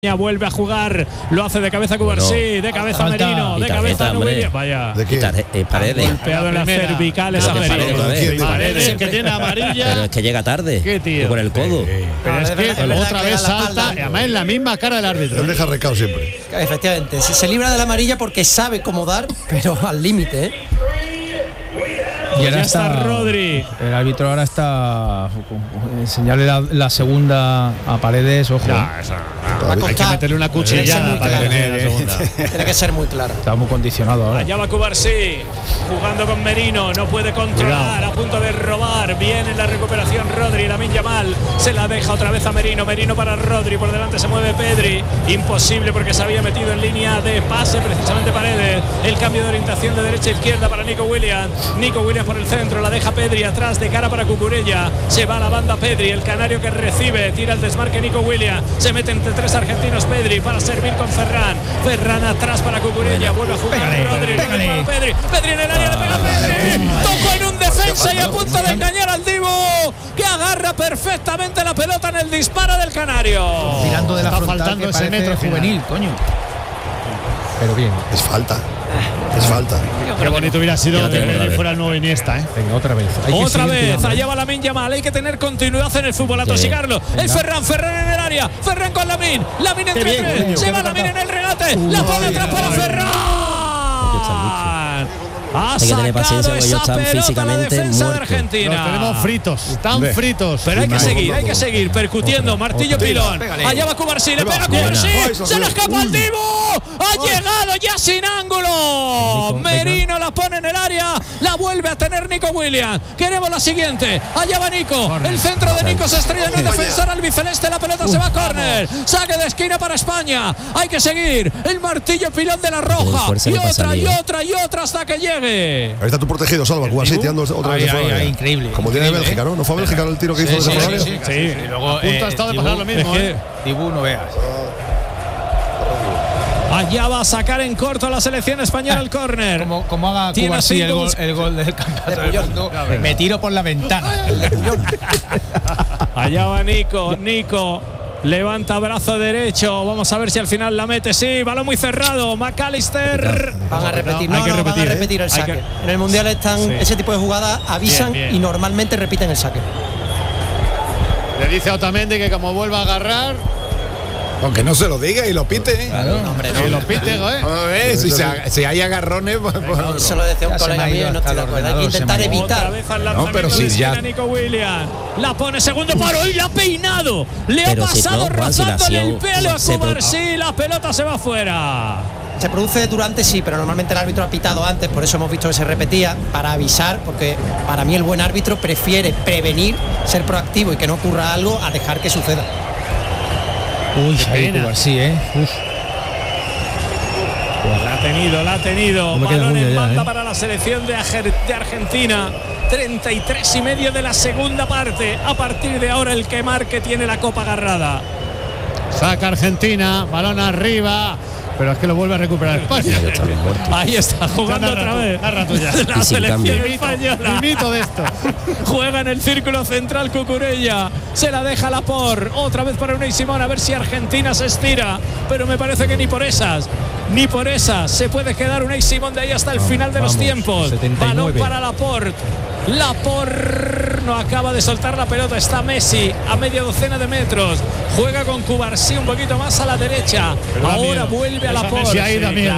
Vuelve a jugar, lo hace de cabeza Cubarsí, de cabeza Merino, de cabeza Núñez. Vaya, Paredes. Golpeado en las cervicales a Paredes, que tiene amarilla. Pero es que llega tarde. ¿Qué tío? Con el codo. Pero es que otra vez salta, y además en la misma cara del árbitro. Él deja recao siempre. Efectivamente, se libra de la amarilla porque sabe cómo dar, pero al límite, ¿eh? Y ahora está Rodri. El árbitro ahora está enseñarle la segunda a Paredes, ojo. Hay que meterle una cuchillada para tener la segunda. Tiene que ser muy claro. Está muy condicionado ahora. Allá va Cubarsí, jugando con Merino, no puede controlar, a punto de robar. Viene en la recuperación Rodri, Lamine Yamal se la deja otra vez a Merino. Merino para Rodri, por delante se mueve Pedri. Imposible porque se había metido en línea de pase precisamente Paredes. El cambio de orientación de derecha a izquierda para Nico Williams. Nico Williams por el centro, la deja Pedri atrás de cara para Cucurella. Se va a la banda Pedri, el canario que recibe, tira el desmarque Nico Williams. Se mete entre tres argentinos Pedri para servir con Ferran. Ferran atrás para Cucurella, vuelve a jugar Rodri. Pedri en el área, le pega Pedri. Tocó en un defensa y a punto de engañar al Dibu, que agarra perfectamente la pelota en el disparo del canario. Tirando de la frontal, faltando ese metro juvenil, coño. Pero bien. Es falta. Es falta. Qué bonito hubiera sido que Pedri fuera el nuevo Iniesta, ¿eh? Venga, otra vez. Otra vez, allá va Lamine Yamal. Hay que tener continuidad en el fútbol, atosigarlo. El Ferran en el área. Ferran con Lamine. Lamine entre tres. Se va Lamine en el regate. La pone atrás para Ferran. Ha sacado esa pelota la defensa de Argentina. Los tenemos fritos, están fritos. Pero hay que seguir percutiendo. Martillo pilón. Allá va Cubarsí, le pega Cubarsí. Se le escapa el Dibu. Ha llegado ya sin ángulo. Merino la pone en el área. La vuelve a tener Nico Williams. Queremos la siguiente. Allá va Nico. El centro de Nico se estrella en el defensor albiceleste. La pelota se va a córner. Saque de esquina para España. Hay que seguir. El martillo pilón de la Roja. Y otra hasta que llegue. Ahí está tu protegido, Salva. Cubarsí tirando otra vez de fuera. Increíble. Como tiene Bélgica, ¿no? ¿No fue Bélgica el tiro que hizo desde fuera? Sí. Y luego a punto ha estado de pasar lo mismo. Dibu, no veas. Allá va a sacar en corto a la selección española el córner. Como haga Cubarsí el gol del campeonato del mundo, me tiro por la ventana. Allá va Nico. Levanta brazo derecho. Vamos a ver si al final la mete. Sí, balón muy cerrado. McAllister. Van a repetir. Van a repetir el saque. En el Mundial están ese tipo de jugadas, avisan y normalmente repiten el saque. Le dice a Otamendi que como vuelva a agarrar, aunque no se lo diga y lo pite. Claro, hombre, no. Que lo pite, ¿eh? Si hay agarrones, pues se lo decía un colega mío, no estoy de acuerdo. Hay que intentar evitar. No, pero si ya Nico Williams la pone segundo paro y la ha peinado. Le ha pasado rozándole el pelo a Cubarsí. La pelota se va afuera. Se produce durante, sí, pero normalmente el árbitro ha pitado antes, por eso hemos visto que se repetía, para avisar, porque para mí el buen árbitro prefiere prevenir, ser proactivo y que no ocurra algo a dejar que suceda. Uy, ahí Cubarsí, La ha tenido. Balón en banda para la selección de Argentina. 33,5 de la segunda parte. A partir de ahora el que marque tiene la copa agarrada. Saca Argentina, balón arriba. Pero es que lo vuelve a recuperar España. Ahí está, jugando otra vez. La selección española. Mito de esto. Juega en el círculo central Cucurella. Se la deja Laporte. Otra vez para Unai Simón. A ver si Argentina se estira. Pero me parece que ni por esas se puede quedar Unai Simón de ahí hasta el final de los tiempos. 79. Balón para Laporte. No acaba de soltar la pelota. Está Messi a media docena de metros. Juega con Cubarsí un poquito más a la derecha. Ahora vuelve a Laporte. Ahí da miedo,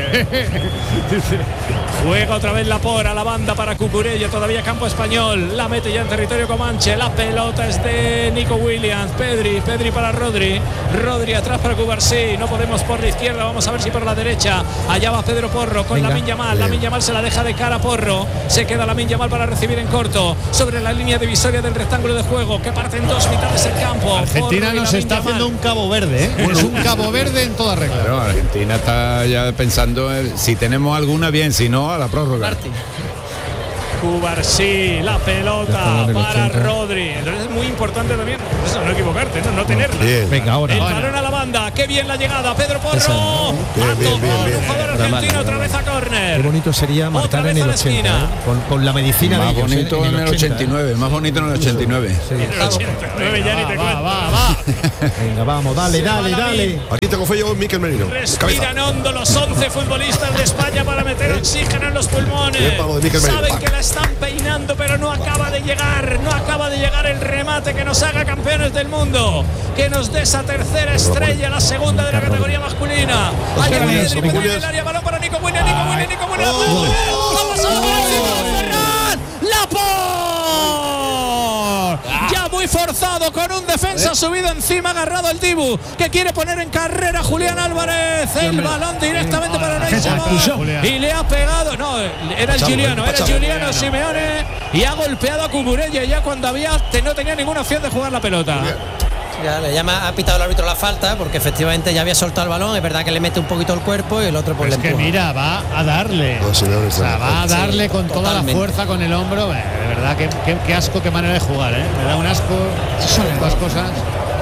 Juega otra vez Laporte a la banda para Cucurella. Todavía campo español. La mete ya en territorio comanche. La pelota es de Nico Williams. Pedri para Rodri. Rodri atrás para Cubarsí. No podemos por la izquierda. Vamos a ver si por la derecha. Allá va Pedro Porro con Lamine Yamal. Lamine Yamal se la deja de cara a Porro. Se queda Lamine Yamal para recibir en corto. Sobre la línea divisoria del rectángulo de juego. Que parte en dos mitades el campo. Argentina nos está haciendo un Cabo Verde, Es un Cabo Verde en toda regla. Claro, Argentina está ya pensando si tenemos alguna bien, si no a la prórroga. Cubarsí, la pelota para Rodri. Entonces es muy importante también eso, no equivocarte, no tenerla. Bien. Venga, ahora. El balón a la banda, qué bien la llegada, Pedro Porro. Bien. Un jugador argentino, otra vez a córner. Qué bonito sería marcar en el 80, con la medicina más de ellos, bonito en el 89, más bonito en el 89. Sí. En el 89 ya ni te cuento. Venga, vamos, dale. Aquí tengo fe yo, Mikel Merino. Respiran hondo los 11 futbolistas de España para meter oxígeno en los pulmones. Bien, palo de Mikel Merino. Saben que la están peinando, pero no acaba de llegar el remate que nos haga campeones del mundo, que nos dé esa tercera estrella, la segunda de la categoría masculina. Allá va Pedri en el área, balón para Nico Williams. Ya muy forzado, con un defensa subido encima, agarrado el Dibu, que quiere poner en carrera Julián Álvarez. El balón directamente para Neymar y le ha pegado. No, era el Giuliano Simeone, y ha golpeado a Cucurella ya cuando no tenía ninguna opción de jugar la pelota. Ya le llama, ha pitado el árbitro la falta porque efectivamente ya había soltado el balón. Es verdad que le mete un poquito el cuerpo y el otro pues le empuja. Es que mira, va a darle. Va a darle con toda la fuerza con el hombro. De verdad, qué asco, qué manera de jugar, ¿eh? Me da un asco. Son las cosas.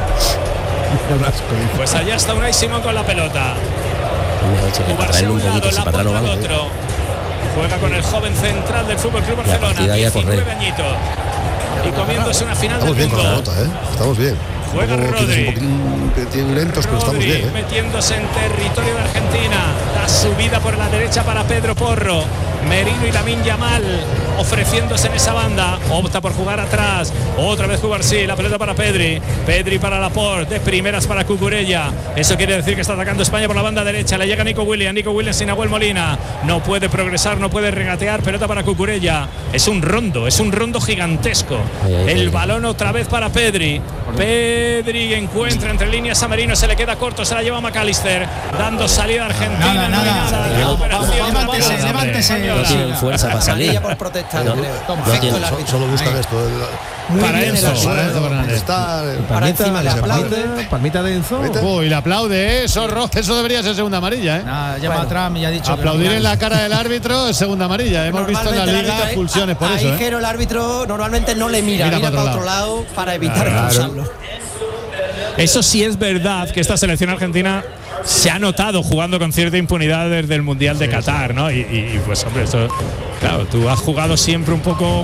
Pues allá está Unai Simón con la pelota. Cubarsí a un lado, Laporte al otro. Juega con el joven central del FC Barcelona, 19 añitos. Y comiéndose una final del mundo. Estamos bien con la pelota, ¿eh? Estamos bien. Juega Rodri. Un poquitín lentos, pero estamos bien, ¿eh? Metiéndose en territorio de Argentina. La subida por la derecha para Pedro Porro. Merino y Lamine Yamal ofreciéndose en esa banda. Opta por jugar atrás. Otra vez Cubarsí. La pelota para Pedri. Pedri para Laporte. De primeras para Cucurella. Eso quiere decir que está atacando España por la banda derecha. Le llega Nico Williams sin Nahuel Molina. No puede progresar, no puede regatear. Pelota para Cucurella. Es un rondo gigantesco. El balón otra vez para Pedri. Pedri encuentra entre líneas a Merino. Se le queda corto. Se la lleva McAllister. Dando salida a Argentina. Levántese. No tienen fuerza para salir. Por protestar, Solo buscan esto. Para Enzo. Para encima le aplaude. Palmita de Enzo. Uy, le aplaude, eso debería ser segunda amarilla, ¿eh? Llama a Trump y ha dicho aplaudir en la cara del árbitro es segunda amarilla. Hemos visto en la liga expulsiones por eso. Ahí el árbitro normalmente no le mira para otro lado para evitar expulsarlo. Eso sí es verdad que esta selección argentina se ha notado jugando con cierta impunidad desde el Mundial de Qatar, ¿no? Y pues hombre, eso, claro, tú has jugado siempre un poco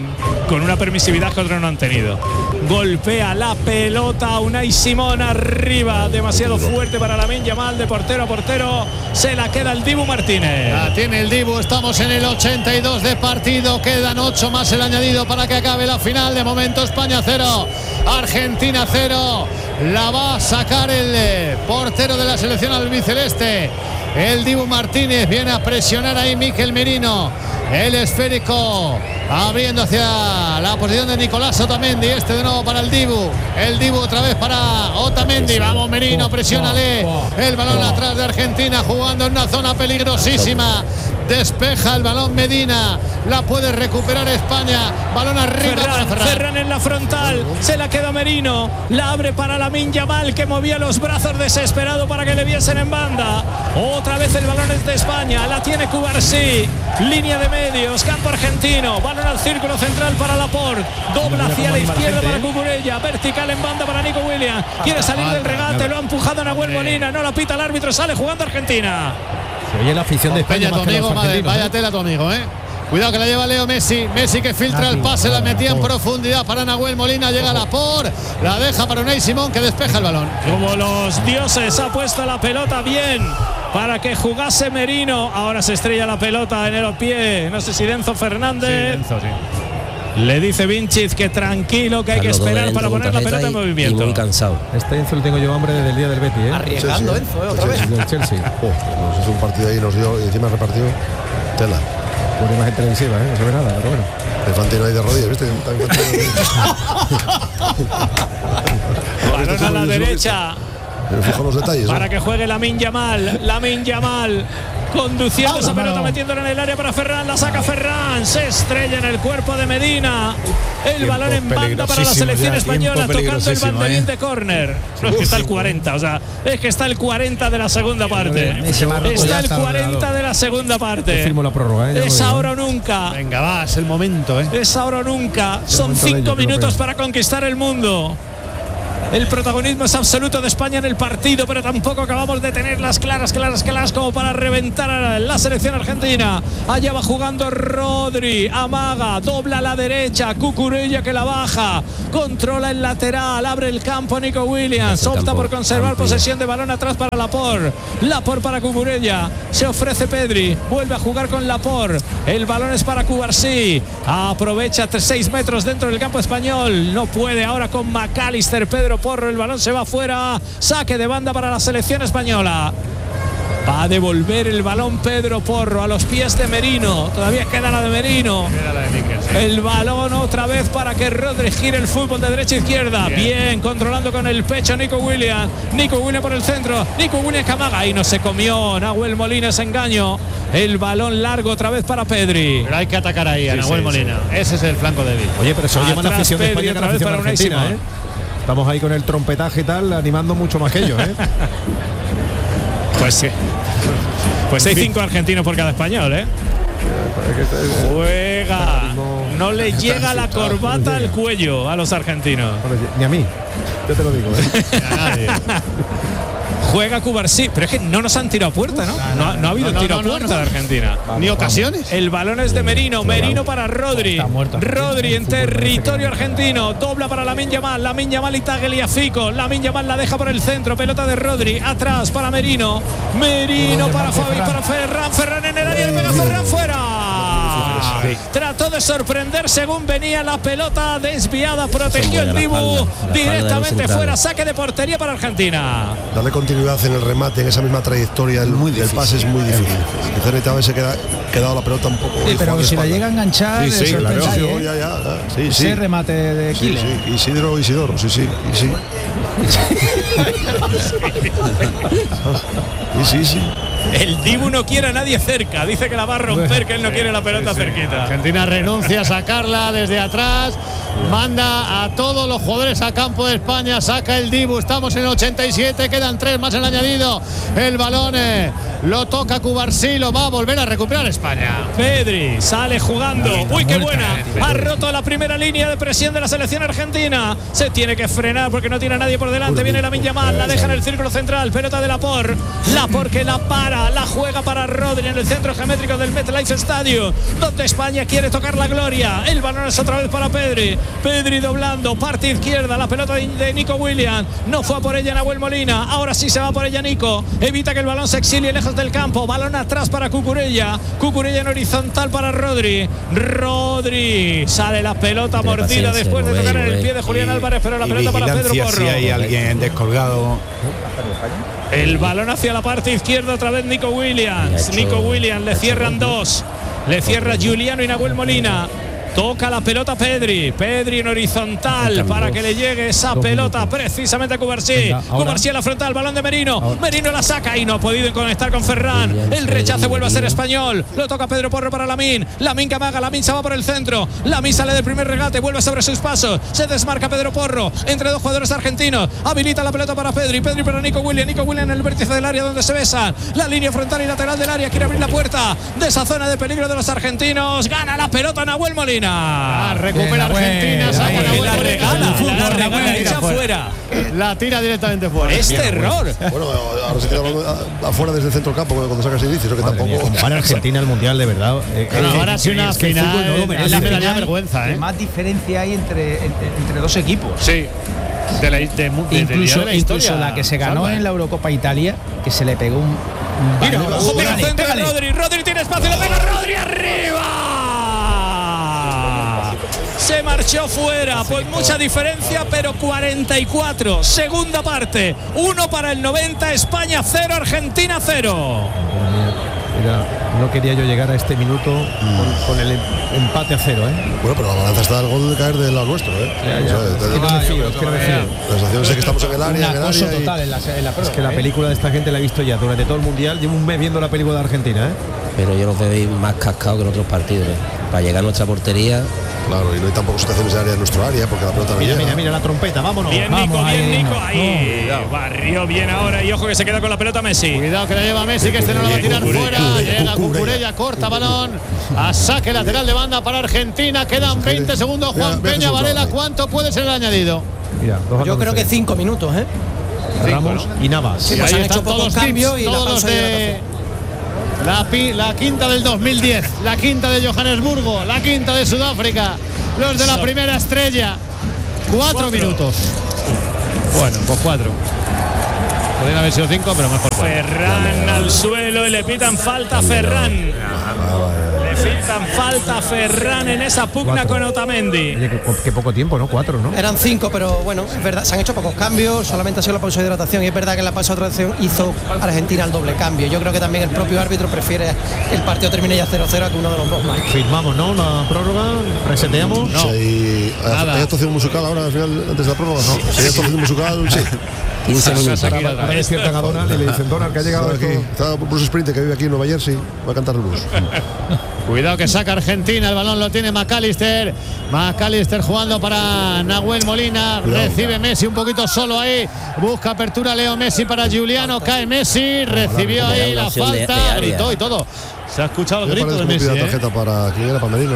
con una permisividad que otros no han tenido. Golpea la pelota Unai Simón arriba, demasiado fuerte para Lamine Yamal, de portero a portero, se la queda el Dibu Martínez. La tiene el Dibu, estamos en el 82 de partido, quedan 8 más el añadido para que acabe la final. De momento España 0, Argentina 0. La va a sacar el portero de la selección albiceleste, el Dibu Martínez. Viene a presionar ahí Mikel Merino. El esférico abriendo hacia la posición de Nicolás Otamendi. Este de nuevo para el Dibu. El Dibu otra vez para Otamendi. Vamos Merino, presiónale. El balón atrás de Argentina, jugando en una zona peligrosísima. Despeja el balón Medina. La puede recuperar España. Balón arriba para Ferran. Ferran en la frontal. Se la queda Merino. La abre para Lamine Yamal, que movía los brazos desesperado para que le viesen en banda. Otra vez el balón es de España. La tiene Cubarsí. Línea de medios. Campo argentino. Balón al círculo central para Laporte. Dobla hacia la izquierda para Cucurella. Vertical en banda para Nico Williams. Quiere salir del regate. Lo ha empujado Nahuel Molina. No la pita el árbitro. Sale jugando Argentina. Se oye la afición de España. Tu amigo, vaya tela tu amigo, ¿eh? Cuidado que la lleva Leo Messi. Messi que filtra el pase, la metía en profundidad para Nahuel Molina. Llega Laporte, la deja para Unai Simón, que despeja el balón. Como los dioses, ha puesto la pelota bien para que jugase Merino. Ahora se estrella la pelota en el pie. No sé si Enzo Fernández. Sí, Enzo, sí. Le dice Vinicius que tranquilo, que hay que esperar para poner la pelota en movimiento. Y muy cansado. Este Enzo lo tengo yo hambre desde el día del Betis, ¿eh? Arriesgando Enzo, otra vez. Del Chelsea. Pues es un partido ahí, nos dio y encima repartió tela. Por imagen televisiva, ¿eh? No se ve nada, pero bueno. Infantino ahí de rodillas, ¿viste? Balón a la derecha. Me fijo en los detalles. Para que juegue Lamine Yamal. Conduciendo esa pelota, metiéndola en el área para Ferran, la saca Ferran, se estrella en el cuerpo de Medina. El balón en banda para la selección española, tocando el banderín de córner. No, es que está el 40, o sea, es que está el 40 de la segunda parte. Está el 40 de la segunda parte. Firmo la prórroga, es ahora o nunca. Venga, va, es el momento, Es ahora o nunca. Son 5 minutos para conquistar el mundo. El protagonismo es absoluto de España en el partido, pero tampoco acabamos de tener las claras como para reventar a la selección argentina. Allá va jugando Rodri, amaga, dobla a la derecha, Cucurella que la baja, controla el lateral, abre el campo Nico Williams, opta por conservar posesión de balón atrás para Laporte para Cucurella, se ofrece Pedri, vuelve a jugar con Laporte, el balón es para Cubarsí, aprovecha 6 metros dentro del campo español, no puede ahora con McAllister, Pedro Porro, el balón se va fuera, saque de banda para la selección española. Va a devolver el balón Pedro Porro a los pies de Merino, todavía queda la de Merino. El balón otra vez para que Rodri gire el fútbol de derecha a izquierda. Bien, controlando con el pecho Nico Williams por el centro, Nico Williams Camaga y no se comió Nahuel Molina ese engaño. El balón largo otra vez para Pedri. Pero hay que atacar ahí a Nahuel Molina. Ese es el flanco débil. Oye, pero se oye más la afición de España que la afición argentina, Estamos ahí con el trompetaje y tal, animando mucho más que ellos, Pues sí. Pues hay 5 argentinos por cada español, Juega. No le llega la corbata al cuello a los argentinos. Ni a mí. Yo te lo digo, A nadie. Juega Cubarsí, pero es que no nos han tirado a puerta, ¿no? No ha habido tiro a puerta de Argentina. Ni ocasiones. El balón es de Merino, Merino para Rodri. Rodri en territorio argentino, dobla para Lamine Yamal y Tagliafico. Lamine Yamal la deja por el centro, pelota de Rodri, atrás para Merino para Ferran en el área, le pega Ferran fuera. Trató de sorprender según venía la pelota desviada, protegió el Dibu directamente fuera, saque de portería para Argentina. Darle continuidad en el remate, en esa misma trayectoria, el pase es muy difícil. Quizá necesitaba haberse quedado la pelota un poco. Pero si la llega a enganchar, sí, remate de Kile. Sí, Isidoro, sí. Sí. El Dibu no quiere a nadie cerca, dice que la va a romper, que él no quiere la pelota cerquita. Argentina renuncia a sacarla desde atrás, manda a todos los jugadores a campo de España, saca el Dibu, estamos en el 87, quedan 3 más el añadido, el balón lo toca Cubarsí, lo va a volver a recuperar España. Pedri sale jugando, uy qué buena, ha roto la primera línea de presión de la selección argentina, se tiene que frenar porque no tiene a nadie por delante, viene Lamine Yamal, la deja en el círculo central, pelota de Laporte que la para, la juega para Rodri en el centro geométrico del MetLife Stadium, donde España quiere tocar la gloria. El balón es otra vez para Pedri doblando, parte izquierda, la pelota de Nico Williams, no fue a por ella Nahuel Molina, ahora sí se va por ella Nico, evita que el balón se exilie lejos del campo, balón atrás para Cucurella en horizontal para Rodri, sale la pelota mordida después de tocar en el pie de Julián Álvarez, pero la pelota para Pedro Porro. Si hay alguien descolgado. El balón hacia la parte izquierda, otra vez Nico Williams le cierran 2, le cierra Giuliano y Nahuel Molina. Toca la pelota Pedri en horizontal para que le llegue esa pelota precisamente a Cubarsí. Cubarsí a la frontal, balón de Merino la saca y no ha podido conectar con Ferran. El rechace vuelve a ser español, lo toca Pedro Porro para Lamine Camaga, Lamine se va por el centro, Lamine sale del primer regate, vuelve sobre sus pasos, se desmarca Pedro Porro entre 2 jugadores argentinos, habilita la pelota para Pedri para Nico Williams en el vértice del área donde se besan, la línea frontal y lateral del área, quiere abrir la puerta de esa zona de peligro de los argentinos, gana la pelota Nahuel Molina. Recupera Argentina, saca la echa fuera. La tira directamente fuera. Este error. Bueno, ahora se queda afuera desde el centro del campo cuando sacas el inicio, que tampoco. Para Argentina el mundial, de verdad. Ahora sí una final. Me daría vergüenza. Más diferencia hay entre 2 equipos. Sí. Incluso la que se ganó en la Eurocopa Italia, que se le pegó un Rodri tiene espacio, le pega Rodri arriba. Se marchó fuera, pues mucha diferencia, pero 44. Segunda parte, 1 para el 90, España 0, Argentina 0. Mira, no quería yo llegar a este minuto con el empate a 0, ¿eh? Bueno, pero la balanza está al gol de caer del lado nuestro, ¿eh? Ya. Es que no me fío, La sensación es que estamos en el área, total en la es que la película de esta gente la he visto ya durante todo el mundial. Llevo un mes viendo la película de Argentina, ¿eh? Pero yo los veo más cascados que en otros partidos, ¿eh? Para llegar a nuestra portería. Claro, y no hay tampoco situaciones de área en nuestro área porque la pelota no llega. Mira la trompeta, vámonos. Bien, Nico, ahí. Barrió bien ahora y ojo que se queda con la pelota Messi. Cuidado que la lleva Messi, que este no la va a tirar fuera. Llega Cucurella, corta balón. A saque lateral de banda para Argentina. Quedan 20 segundos. Juan Peña Varela, ¿cuánto puede ser el añadido? Mira, yo creo que 5 minutos, ¿eh? Ramos y Navas. Sí, pues han hecho pocos cambios y todos los de la quinta del 2010, la quinta de Johannesburgo, la quinta de Sudáfrica, los de la primera estrella. 4 minutos. Bueno, pues 4. Podrían haber sido 5, pero mejor 4. Ferran al suelo y le pitan falta a Ferran. Le pitan falta a Ferran en esa pugna con Otamendi. Oye, que poco tiempo, ¿no? 4, ¿no? Eran 5, pero bueno, es verdad, se han hecho pocos cambios, solamente ha sido la pausa de hidratación y es verdad que en la pausa de hidratación hizo Argentina el doble cambio. Yo creo que también el propio árbitro prefiere que el partido termine ya 0-0 a que uno de los dos más. Firmamos, ¿no? La prórroga, reseteamos. No. ¿Hay actuación musical ahora al final, antes de la prórroga? No. ¿Hay actuación musical? Sí. 15 minutos. Ahora despiertan a Donald y le dicen, Donald, que ha llegado aquí. Está Bruce Springsteen, que vive aquí en Nueva Jersey, va a cantar el blues. Cuidado que saca Argentina, el balón lo tiene McAllister jugando para Nahuel Molina. Cuidado. Recibe Messi un poquito solo ahí, busca apertura Leo Messi para Juliano, cae Messi, recibió ahí la falta, gritó y todo. Se ha escuchado el grito de Messi. La tarjeta para quién era, para Merino.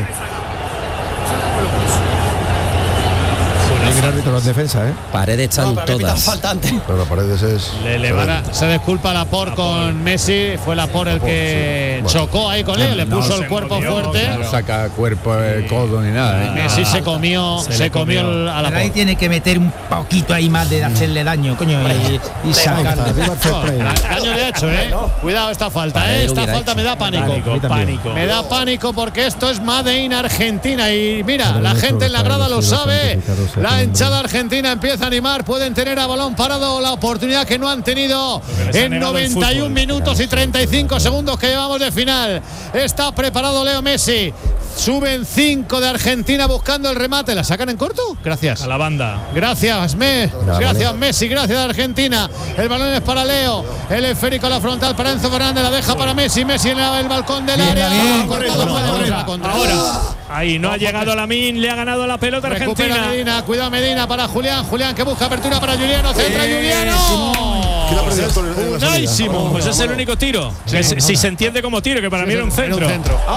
Las defensas, Paredes están todas. Pero Paredes es. Se disculpa Laporte con Messi. Fue Laporte el que chocó ahí con él. Le puso el cuerpo fuerte. No saca cuerpo, el codo ni nada. Messi se comió a Laporte. Ahí tiene que meter un poquito ahí más de hacerle daño, coño, y sacarle. Daño le ha hecho, Cuidado esta falta, Esta falta me da pánico. Me da pánico porque esto es Made in Argentina. Y mira, la gente en la grada lo sabe. La hinchada argentina empieza a animar, pueden tener a balón parado la oportunidad que no han tenido en 91 minutos y 35 segundos que llevamos de final. Está preparado Leo Messi. Suben 5 de Argentina buscando el remate. ¿La sacan en corto? Gracias. A la banda. Gracias, gracias Messi, gracias Argentina. El balón es para Leo. El esférico a la frontal para Enzo Fernández. La deja para Messi. Messi en el balcón del área. Ahora. Ahí no ha llegado Lamine, le ha ganado la pelota Argentina. Medina, cuidado Medina para Julián que busca apertura para Juliano, centra Juliano. Buenísimo. Pues es el único tiro. Si se entiende como tiro, que para mí era un centro.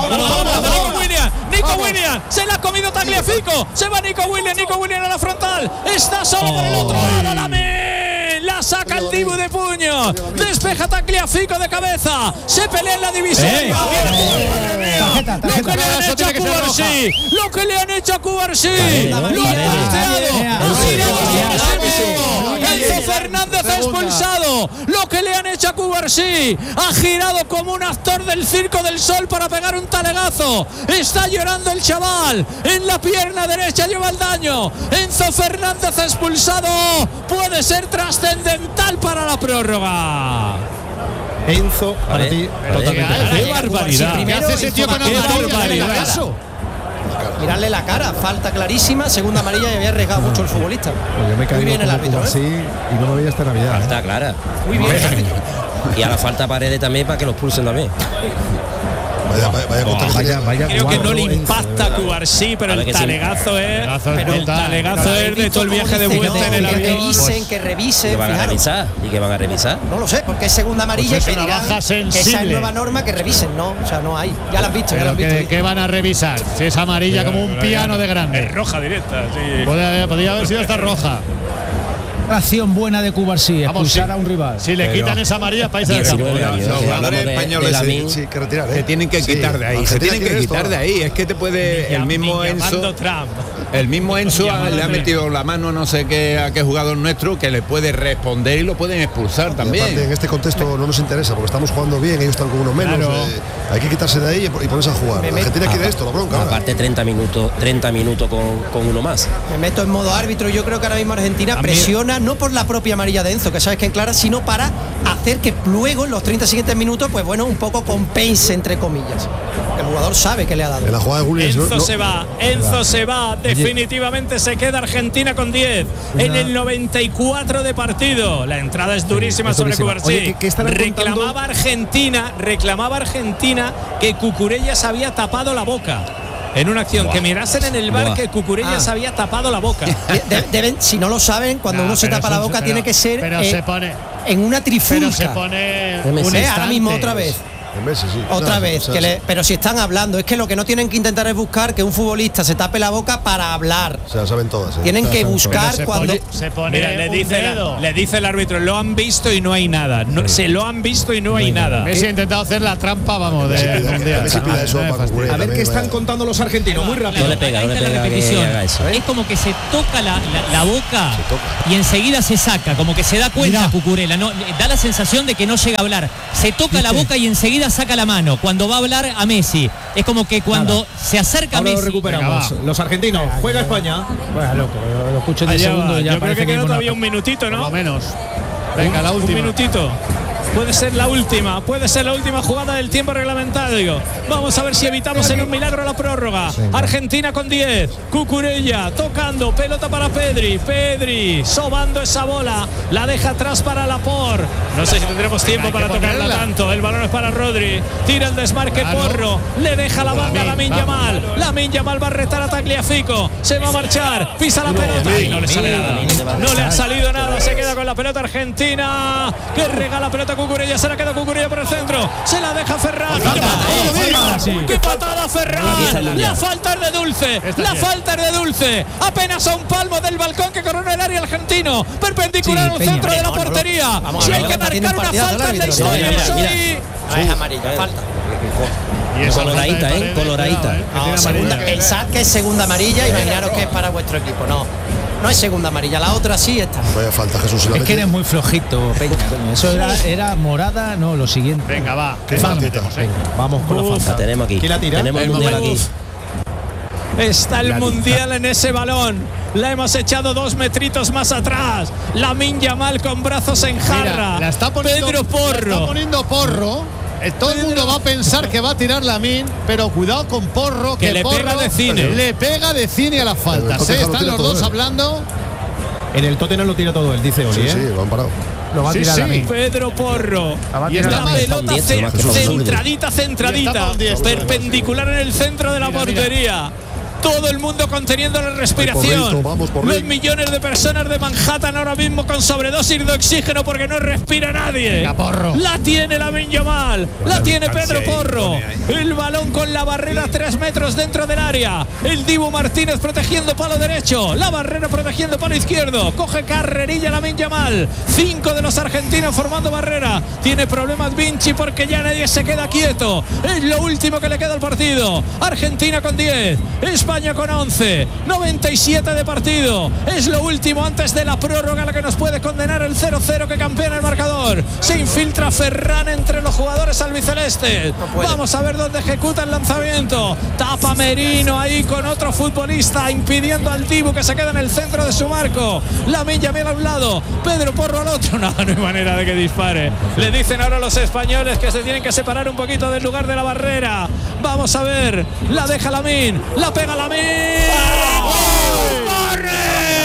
Nico Williams, se la ha comido Tagliafico. Se va Nico Williams a la frontal. Está solo por el otro lado Lamine. La saca el Dibu de puño. Despeja Tagliafico de cabeza. Se pelea en la división. Lo que le han hecho a Cubarsí. Lo han Enzo Fernández ha expulsado. Lo que le han hecho a Cubarsí. Ha girado como un actor del Circo del Sol para pegar un talegazo. Está llorando el chaval. En la pierna derecha lleva el daño. Enzo Fernández ha expulsado. Puede ser trascendental para la prórroga. Enzo, para ti, totalmente. ¡Qué barbaridad! Primero ese tío con amarilla. Mirarle la cara, falta clarísima, segunda amarilla y había arriesgado mucho el futbolista. Pues yo me muy bien el árbitro, así y no me veía esta Navidad. Falta clara. Muy bien el árbitro. Y a la falta Paredes también para que los pulsen también. Vaya creo que no le impacta a Cubarsí, pero el talegazo es. El talegazo es de todo el viaje de vuelta en el avión. Que revisen. ¿Qué van a revisar? ¿Y qué van a revisar? No lo sé, porque es segunda amarilla y que dirán que esa es nueva norma que revisen, ¿no? O sea, no hay. Ya la han visto, ¿Qué van a revisar? Si es amarilla como un piano de grande. Es roja directa, sí. Podría haber sido esta roja. Acción buena de Cubarsí, expulsar a un rival. Si le quitan esa amarilla, país del campo. Los jugadores españoles se tienen que quitar de ahí. Se tienen que quitar de ahí. Es que te puede el mismo Enzo. Trump. El mismo Enzo le ha metido la mano no sé qué a qué jugador nuestro que le puede responder y lo pueden expulsar también. Aparte, en este contexto no nos interesa porque estamos jugando bien, ellos están con uno menos. Claro. Hay que quitarse de ahí y ponerse a jugar. La Argentina quiere esto, la bronca. Aparte 30 minutos con uno más. Me meto en modo árbitro. Yo creo que ahora mismo Argentina presiona no por la propia amarilla de Enzo, que sabes que en clara, sino para hacer que luego en los 30 siguientes minutos, pues bueno, un poco compense entre comillas. El jugador sabe que le ha dado. En la jugada de Williams, Enzo se va, definitivamente se queda Argentina con 10 en el 94 de partido. La entrada es durísima sobre Cubarsí. Reclamaba Argentina que Cucurella se había tapado la boca. En una acción, que mirasen en el bar que Cucurella se había tapado la boca. Si no lo saben, cuando uno se tapa la boca tiene que ser se pone en una trifulca. Pero se pone ahora mismo otra vez. Otra vez, pero si están hablando, es que lo que no tienen que intentar es buscar que un futbolista se tape la boca para hablar. O sea, saben todas. Tienen que buscar cuando se pone. Mira, le dice el árbitro, lo han visto y no hay nada. Se lo han visto y no hay nada. Messi ha intentado hacer la trampa, vamos, a ver qué están contando los argentinos, muy rápido. No le pega, Es como que se toca la boca y enseguida se saca, como que se da cuenta Cucurella, no, da la sensación de que no llega a hablar. Se toca la boca y enseguida saca la mano cuando va a hablar a Messi. Es como que cuando se acerca a Messi. Lo recuperamos. Los argentinos. Juega España. Bueno, loco, lo escucho en 10 segundos. Yo creo que queda todavía un minutito, ¿no? Por lo menos. Venga, la última. Un minutito. Puede ser la última jugada del tiempo reglamentario. Vamos a ver si evitamos en un milagro la prórroga. Argentina con 10. Cucurella tocando, pelota para Pedri, sobando esa bola, la deja atrás para Laporte. No sé si tendremos tiempo para tocarla tanto. El balón es para Rodri, tira el desmarque Porro, le deja la banda a Lamine Yamal va a retar a Tagliafico, se va a marchar, pisa la pelota y no le sale nada. No le ha salido nada, se queda con la pelota Argentina, que regala pelota Cucurella, se la queda Cucurella por el centro, se la deja Ferran. ¡Qué patada Ferran! La falta es de Dulce, apenas a un palmo del balcón que corona el área argentino, perpendicular al centro de la portería. Si hay que marcar una falta en la historia, es amarilla, falta. Coloradita. Pensad que es segunda amarilla, imaginaros que es para vuestro equipo. No es segunda amarilla, la otra sí está. Vaya falta, Jesús. Es que eres muy flojito, Peña. Eso era morada, no, lo siguiente. Venga, va. Vamos con la falta. Tenemos aquí. ¿Quién la tira? Tenemos el mundial aquí. Está el mundial en ese balón. La hemos echado 2 metritos más atrás. Lamine Yamal con brazos en jarra. Mira, la está poniendo Porro. Todo el mundo va a pensar que va a tirar Lamine, pero cuidado con Porro, que le Porro pega de cine. Le pega de cine a la falta. Están los dos hablando. En el Tottenham lo tira todo él, dice Oli. Sí, lo han parado. Lo va a tirar Lamine. Pedro Porro. Y la pelota centradita, perpendicular en el centro de la portería. Todo el mundo conteniendo la respiración. Los millones de personas de Manhattan ahora mismo con sobredosis de oxígeno porque no respira nadie. La tiene Lamine Yamal, la tiene Pedro Porro. El balón con la barrera 3 metros dentro del área. El Dibu Martínez protegiendo palo derecho, la barrera protegiendo palo izquierdo. Coge carrerilla Lamine Yamal. 5 de los argentinos formando barrera. Tiene problemas Vinci porque ya nadie se queda quieto. Es lo último que le queda al partido. Argentina con 10. España con 11, 97 de partido. Es lo último antes de la prórroga la que nos puede condenar el 0-0 que campeona el marcador. Se infiltra Ferran entre los jugadores albicelestes. Vamos a ver dónde ejecuta el lanzamiento. Tapa Merino ahí con otro futbolista impidiendo al Dibu que se queda en el centro de su marco. Lamine Yamal a un lado, Pedro Porro al otro. No hay manera de que dispare. Le dicen ahora los españoles que se tienen que separar un poquito del lugar de la barrera. Vamos a ver, la deja Lamine, la pega Lamine. ¡Corre!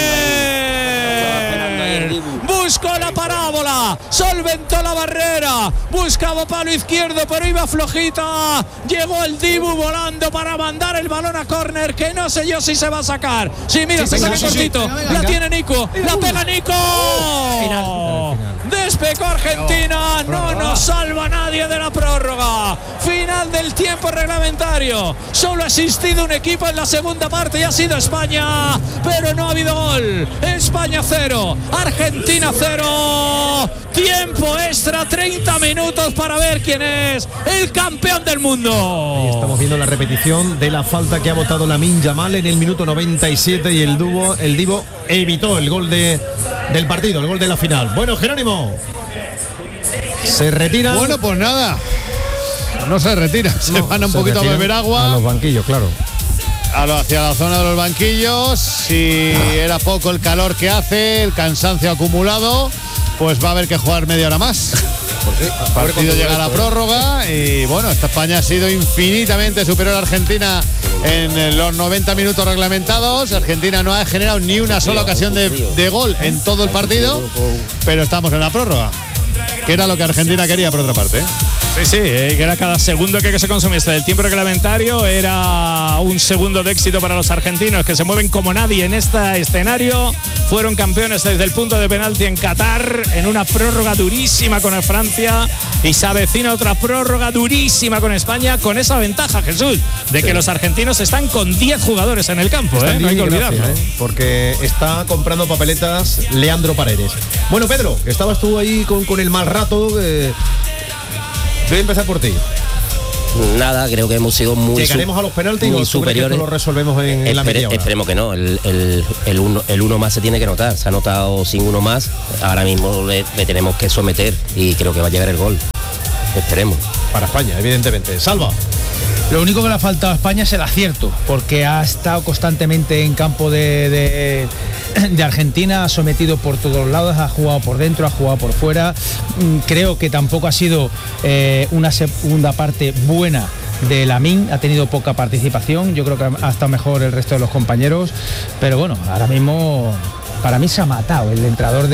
Buscó la parábola, solventó la barrera, buscaba palo izquierdo, pero iba flojita. Llegó el Dibu volando para mandar el balón a córner, que no sé yo si se va a sacar. Sí, mira, se saca cortito. La tiene Nico, la pega Nico. Final. Despegó Argentina, no nos salva nadie de la prórroga. Final del tiempo reglamentario. Solo ha existido un equipo en la segunda parte y ha sido España, pero no ha habido gol. España 0, Argentina 0. Tiempo extra, 30 minutos para ver quién es el campeón del mundo. Ahí estamos viendo la repetición de la falta que ha votado Lamine Yamal en el minuto 97 y el Divo evitó el gol del partido, el gol de la final. Bueno, Jerónimo, se retira. Bueno, pues nada, no se retira, se van un poquito a beber agua. A los banquillos, claro. Hacia la zona de los banquillos. Si era poco el calor que hace, el cansancio acumulado, pues va a haber que jugar media hora más. El partido llega a la prórroga y bueno, esta España ha sido infinitamente superior a Argentina en los 90 minutos reglamentados. Argentina no ha generado ni una sola ocasión de gol en todo el partido, pero estamos en la prórroga, que era lo que Argentina quería por otra parte. Sí, que era cada segundo que se consumiese del tiempo reglamentario era un segundo de éxito para los argentinos, que se mueven como nadie en este escenario. Fueron campeones desde el punto de penalti en Qatar, en una prórroga durísima con Francia, y se avecina otra prórroga durísima con España, con esa ventaja, Jesús, de que los argentinos están con 10 jugadores en el campo, no hay que olvidarlo. Porque está comprando papeletas Leandro Paredes. Bueno, Pedro, estabas tú ahí con el mal rato. Voy a empezar por ti. Nada, creo que hemos sido muy llegaremos a los penaltis muy o superiores. Que lo resolvemos en la media hora. Esperemos que no. El uno más se tiene que notar. Se ha notado sin uno más. Ahora mismo le tenemos que someter y creo que va a llegar el gol. Esperemos. Para España, evidentemente. Salva. Lo único que le ha faltado a España es el acierto, porque ha estado constantemente en campo de Argentina, ha sometido por todos lados, ha jugado por dentro, ha jugado por fuera. Creo que tampoco ha sido una segunda parte buena de Lamine, ha tenido poca participación. Yo creo que ha estado mejor el resto de los compañeros, pero bueno, ahora mismo para mí se ha matado. El entrenador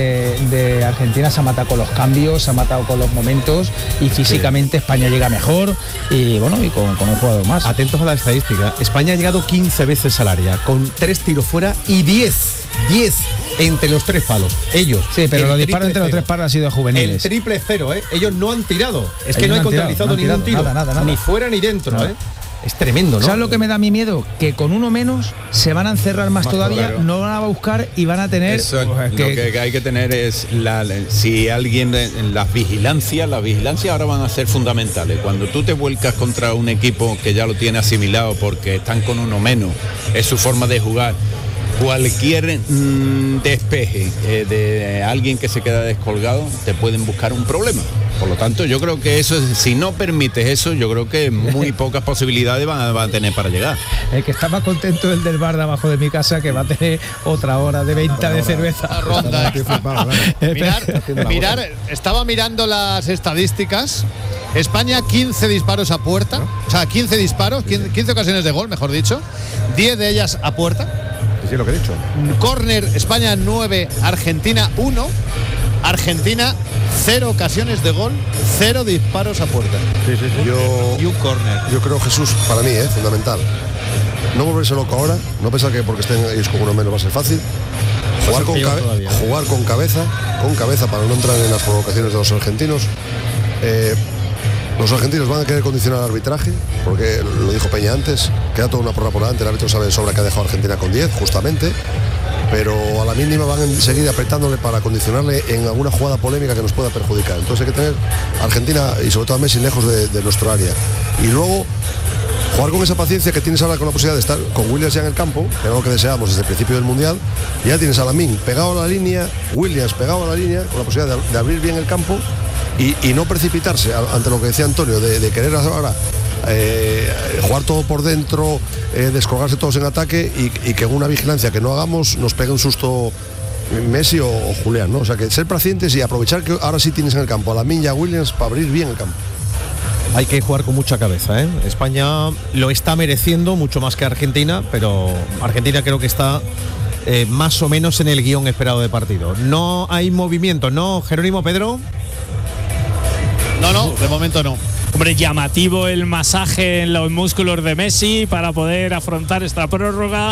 de Argentina se ha matado con los cambios, se ha matado con los momentos, y físicamente España llega mejor y bueno, y con un jugador más. Atentos a la estadística. España ha llegado 15 veces al área, con 3 tiros fuera y 10 entre los 3 palos. Ellos. Sí, pero los disparos entre los 3 palos han sido juveniles. El triple cero, Ellos no han tirado. Es que no han contabilizado ningún tiro. Nada. Ni fuera ni dentro, Es tremendo, ¿no? ¿Sabes lo que me da mi miedo? Que con uno menos se van a encerrar más todavía, claro. No van a buscar y van a tener... Eso, lo que hay que tener es si alguien en las vigilancias ahora van a ser fundamentales. Cuando tú te vuelcas contra un equipo que ya lo tiene asimilado porque están con uno menos, es su forma de jugar. Cualquier despeje de alguien que se queda descolgado te pueden buscar un problema. Por lo tanto, yo creo que eso, si no permites eso, yo creo que muy pocas posibilidades van a tener para llegar. El que está más contento es el del bar de abajo de mi casa, que va a tener otra hora de venta de cerveza. Ronda. Mirar, estaba mirando las estadísticas. España 15 disparos a puerta, o sea, 15 disparos, 15 ocasiones de gol, mejor dicho, 10 de ellas a puerta. Sí, lo que he dicho. Córner, España 9, Argentina 1. Argentina 0 ocasiones de gol, 0 disparos a puerta. Sí. Y un córner. Yo creo, Jesús, para mí, fundamental. No volverse loco ahora, no pensar que porque estén ellos con uno menos va a ser fácil. Jugar con cabeza para no entrar en las provocaciones de los argentinos. Los argentinos van a querer condicionar el arbitraje, porque lo dijo Peña antes, queda toda una porra por delante, el árbitro sabe de sobra que ha dejado a Argentina con 10, justamente, pero a la mínima van a seguir apretándole para condicionarle en alguna jugada polémica que nos pueda perjudicar. Entonces hay que tener a Argentina y sobre todo a Messi lejos de nuestro área. Y luego jugar con esa paciencia que tienes ahora, con la posibilidad de estar con Williams ya en el campo, que es algo que deseamos desde el principio del Mundial. Ya tienes a Lamine pegado a la línea, Williams pegado a la línea, con la posibilidad de abrir bien el campo y no precipitarse ante lo que decía Antonio, de querer ahora jugar todo por dentro, descolgarse todos en ataque y que en una vigilancia que no hagamos nos pegue un susto Messi o Julián, ¿no? O sea, que ser pacientes y aprovechar que ahora sí tienes en el campo a Lamine y a Williams para abrir bien el campo. Hay que jugar con mucha cabeza, España lo está mereciendo mucho más que Argentina, pero Argentina creo que está más o menos en el guión esperado de partido. No hay movimiento, ¿no, Jerónimo, Pedro? No, de momento no. Hombre, llamativo el masaje en los músculos de Messi para poder afrontar esta prórroga.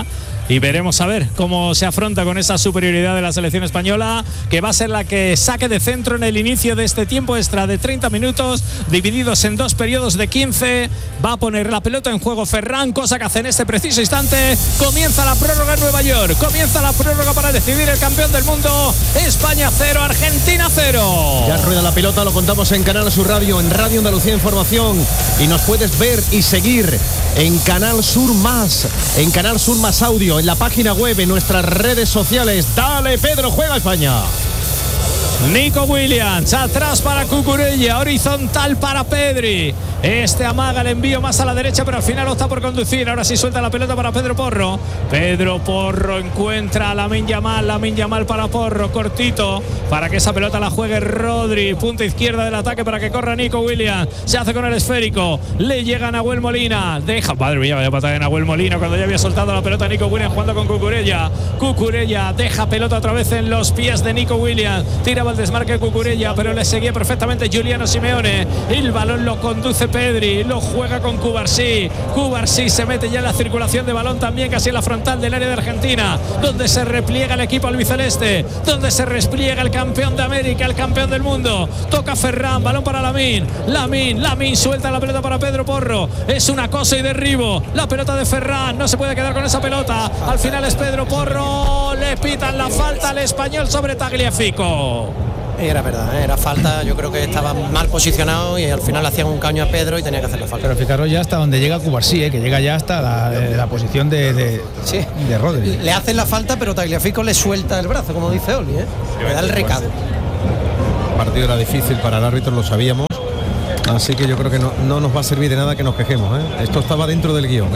y veremos a ver cómo se afronta con esa superioridad de la selección española, que va a ser la que saque de centro en el inicio de este tiempo extra de 30 minutos, divididos en 2 periodos de 15. Va a poner la pelota en juego Ferran, cosa que hace en este preciso instante. Comienza la prórroga en Nueva York, comienza la prórroga para decidir el campeón del mundo. España 0, Argentina 0. Ya rueda la pelota, lo contamos en Canal Sur Radio, en Radio Andalucía Información, y nos puedes ver y seguir en Canal Sur Más, en Canal Sur Más Audio, en la página web, en nuestras redes sociales. Dale, Pedro, juega España. Nico Williams, atrás para Cucurella, horizontal para Pedri. Este amaga el envío más a la derecha, pero al final opta por conducir. Ahora sí suelta la pelota para Pedro Porro. Pedro Porro encuentra a Lamine Yamal para Porro, cortito, para que esa pelota la juegue Rodri. Punta izquierda del ataque para que corra Nico Williams. Se hace con el esférico, le llega a Nahuel Molina. Deja, madre mía, vaya patada de Nahuel Molina cuando ya había soltado la pelota Nico Williams jugando con Cucurella. Cucurella deja pelota otra vez en los pies de Nico Williams. Tiraba el desmarque de Cucurella, pero le seguía perfectamente Giuliano Simeone. El balón lo conduce Pedri, lo juega con Cubarsí. Cubarsí se mete ya en la circulación de balón también, casi en la frontal del área de Argentina, donde se repliega el equipo albiceleste, donde se repliega el campeón de América, el campeón del mundo. Toca Ferran, balón para Lamine suelta la pelota para Pedro Porro. Es un acoso y derribo. La pelota de Ferran, no se puede quedar con esa pelota. Al final es Pedro Porro. Le pitan la falta al español sobre Tagliafico. Era verdad, era falta. Yo creo que estaba mal posicionado y al final hacían un caño a Pedro y tenía que hacer la falta. Pero fijaros ya hasta donde llega Cubarsí, que llega ya hasta la posición de Rodri. Le hacen la falta, pero Tagliafico le suelta el brazo, como dice Oli, le da el recado. El partido era difícil para el árbitro, lo sabíamos. Así que yo creo que no nos va a servir de nada que nos quejemos, Esto estaba dentro del guión,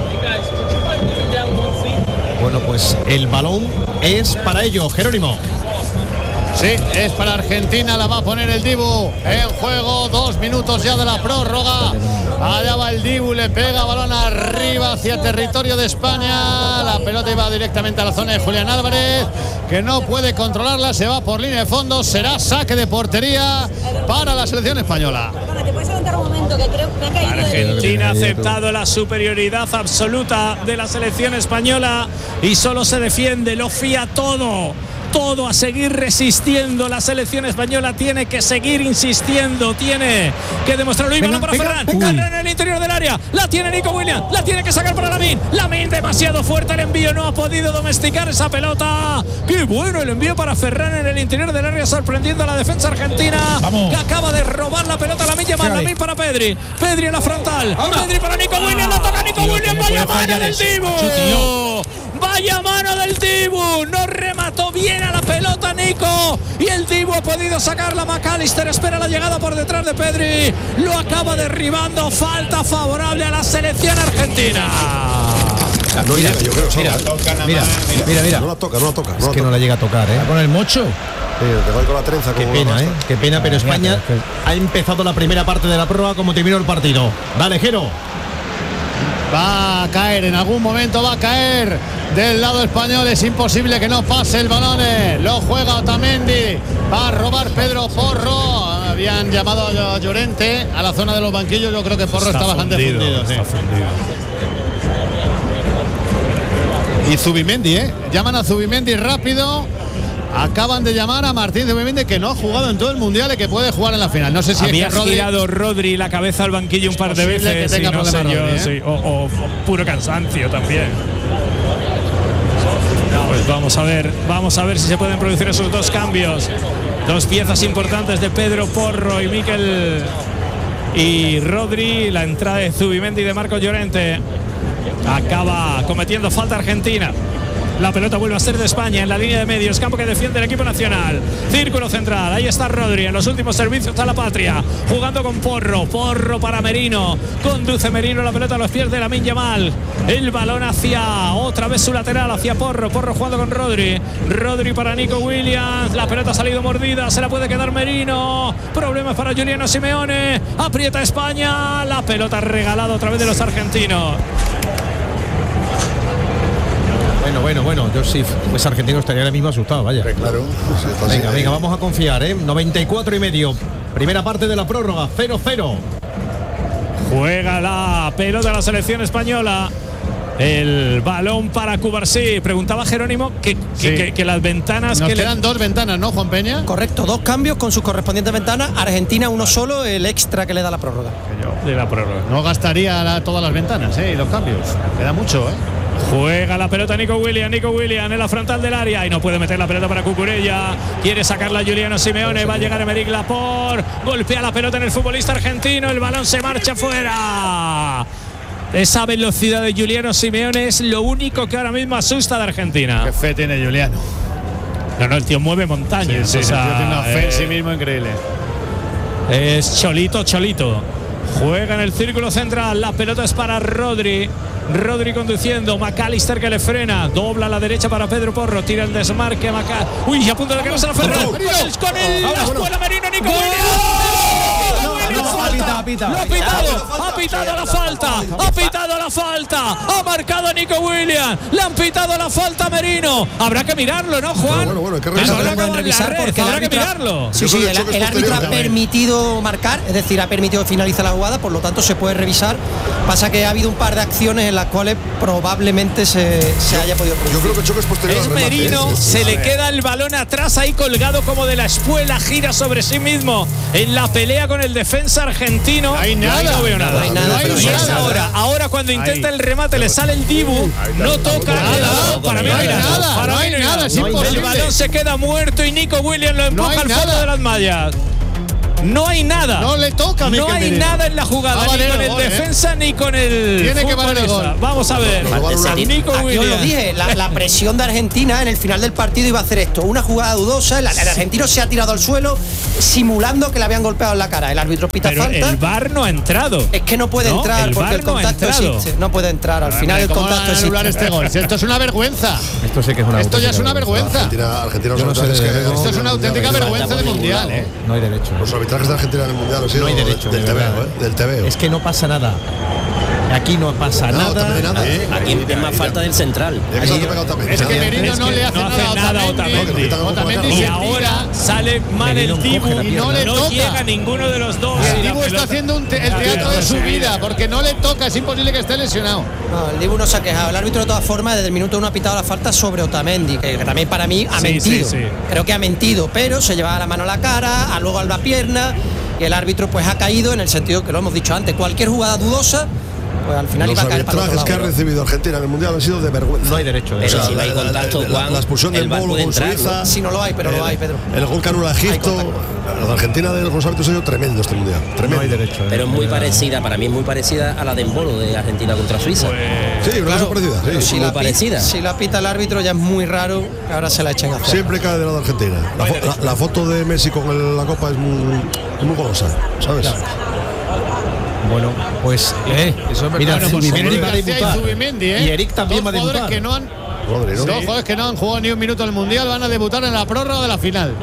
Bueno, pues el balón es para ellos, Jerónimo. Sí, es para Argentina, la va a poner el Dibu en juego, 2 minutos ya de la prórroga. Allá va el Dibu, le pega balón arriba hacia el territorio de España. La pelota iba directamente a la zona de Julián Álvarez, que no puede controlarla, se va por línea de fondo. Será saque de portería para la selección española. Argentina ha aceptado la superioridad absoluta de la selección española y solo se defiende, lo fía todo a seguir resistiendo. La selección española tiene que seguir insistiendo, tiene que demostrarlo. Y balón para Ferran, Ferran en el interior del área, la tiene Nico Williams, la tiene que sacar para Lamine demasiado fuerte el envío, no ha podido domesticar esa pelota. Qué bueno el envío para Ferran en el interior del área, sorprendiendo a la defensa argentina. Vamos. Que acaba de robar la pelota Lamine Yamal. Lamine para Pedri en la frontal, Pedri para Nico Williams, la toca Nico Williams, vaya mano del Dibu. Vaya mano del Dibu, no remató bien a la pelota Nico y el Dibu ha podido sacarla. McAllister espera la llegada por detrás de Pedri, lo acaba derribando. Falta favorable a la selección argentina. Mira. No la toca. Es que no la llega a tocar, con el mocho. Te voy con la trenza. Qué pena, qué pena, pero España ha empezado la primera parte de la prórroga como terminó el partido. Dale, Jero. Va a caer, en algún momento va a caer del lado español. Es imposible que no pase el balón. Lo juega Otamendi. Va a robar Pedro Porro. Habían llamado a Llorente a la zona de los banquillos. Yo creo que Porro está bastante fundido. Y Zubimendi, llaman a Zubimendi rápido. Acaban de llamar a Martín Zubimendi, que no ha jugado en todo el mundial y que puede jugar en la final. No sé si había girado Rodri la cabeza al banquillo un par de veces, que no sé yo, o puro cansancio también. Pues vamos a ver si se pueden producir esos 2 cambios. 2 piezas importantes de Pedro Porro y Mikel y Rodri. La entrada de Zubimendi y de Marcos Llorente. Acaba cometiendo falta Argentina. La pelota vuelve a ser de España en la línea de medios, campo que defiende el equipo nacional. Círculo central, ahí está Rodri en los últimos servicios a la patria, jugando con Porro para Merino, conduce Merino la pelota a los pies de Lamine Yamal. El balón hacia otra vez su lateral, hacia Porro jugando con Rodri para Nico Williams. La pelota ha salido mordida, se la puede quedar Merino. Problemas para Giuliano Simeone, aprieta España. La pelota regalada otra vez de los argentinos. Bueno, yo sí, pues argentino estaría ahora mismo asustado, vaya. Claro. Venga, vamos a confiar, 94,5. Primera parte de la prórroga, 0-0. Juega la pelota de la selección española. El balón para Cubarsí. Preguntaba Jerónimo que las ventanas. Nos quedan 2 ventanas, ¿no, Juan Peña? Correcto, 2 cambios con sus correspondientes ventanas. Argentina uno solo, el extra que le da la prórroga. De la prórroga. No gastaría todas las ventanas, y los cambios. Queda mucho, Juega la pelota Nico Williams en la frontal del área y no puede meter la pelota para Cucurella. Quiere sacarla Juliano Simeone, va a llegar Emerick Laporte, golpea la pelota en el futbolista argentino, el balón se marcha fuera. Esa velocidad de Juliano Simeone es lo único que ahora mismo asusta de Argentina. Qué fe tiene Juliano. No, el tío mueve montañas. Sí, tiene una fe en sí mismo increíble. Es Cholito. Juega en el círculo central, la pelota es para Rodri conduciendo, McAllister que le frena, dobla a la derecha para Pedro Porro, tira el desmarque, uy, a punto de quedarse la Ferrer, con la escuela Merino, Nico ha pitado la falta, ha marcado Nico Williams, le han pitado la falta a Merino, habrá que mirarlo, ¿no, Juan? Bueno, hay que revisar porque habrá que mirarlo. Sí, el árbitro ha permitido marcar, es decir, ha permitido finalizar la jugada, por lo tanto se puede revisar. Pasa que ha habido un par de acciones en las cuales probablemente se haya podido producir. Yo creo que el choque es posterior. Es Merino, se le queda el balón atrás ahí colgado como de la espuela, gira sobre sí mismo en la pelea con el defensa argentino. No hay nada. No veo nada. No hay nada. Ahora cuando intenta el remate le sale el Dibu, no toca nada. Para mí no hay nada. No hay nada. El balón se queda muerto y Nico Williams lo empuja al fondo de las mallas. No hay nada. No le toca. No hay nada en la jugada, ni con el defensa ni con el. Tiene que valer el gol. Vamos a ver. Nico Williams. Yo lo dije, la presión de Argentina en el final del partido iba a hacer esto. Una jugada dudosa, el argentino se ha tirado al suelo simulando que le habían golpeado en la cara. El árbitro pita pero falta. El VAR no ha entrado. Es que no puede entrar porque el contacto existe. No puede entrar. Al final el contacto existe. Este gol. Esto es una vergüenza. Esto sí que es una. Esto ya es una vergüenza. Argentina esto es una auténtica vergüenza de mundial. No hay derecho. Los arbitrajes de Argentina en el mundial han sido no hay derecho, del TVO. Es que no pasa nada. Aquí no pasa nada. Aquí es más falta del central. Es que Merino no le hace nada a Otamendi. Y ahora sale mal el Dibu y no llega ninguno de los dos. El Dibu está haciendo el teatro de su vida porque no le toca, es imposible que esté lesionado. No, el Dibu no se ha quejado. El árbitro de todas formas desde el minuto 1 ha pitado la falta sobre Otamendi, que también para mí ha mentido. Creo que ha mentido, pero se llevaba la mano a la cara, luego a la pierna y el árbitro pues ha caído en el sentido que lo hemos dicho antes. Cualquier jugada dudosa pues al final iba a caer para los arbitrajes que ha recibido Argentina en el mundial han sido de vergüenza. No hay derecho. Pero si no hay contacto, la expulsión del Bolo con Suiza. Si no lo hay, pero lo hay, Pedro. El gol que anula a Egipto. La Argentina de los árbitros ha sido tremendo este mundial. Tremendo. No hay derecho. Pero es muy parecida, para mí es muy parecida a la de Embolo de Argentina contra Suiza. Sí, una cosa parecida. Sí. Muy parecida. Si la pita el árbitro ya es muy raro que ahora se la echen a hacer. Siempre cae de lado de Argentina. La foto de Messi con la copa es muy golosa, ¿sabes? Bueno, pues mira, Zubimendi va a debutar. Y Eric también va a debutar. Dos jugadores que no han jugado ni un minuto en el mundial van a debutar en la prórroga de la final.